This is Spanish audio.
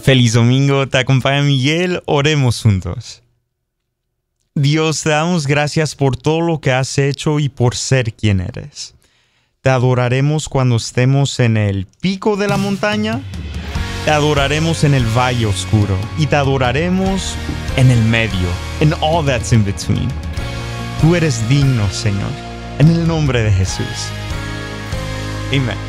Feliz domingo, te acompaña Miguel, oremos juntos. Dios, te damos gracias por todo lo que has hecho y por ser quien eres. Te adoraremos cuando estemos en el pico de la montaña, te adoraremos en el valle oscuro y te adoraremos en el medio, in all that's in between. Tú eres digno, Señor, en el nombre de Jesús. Amén.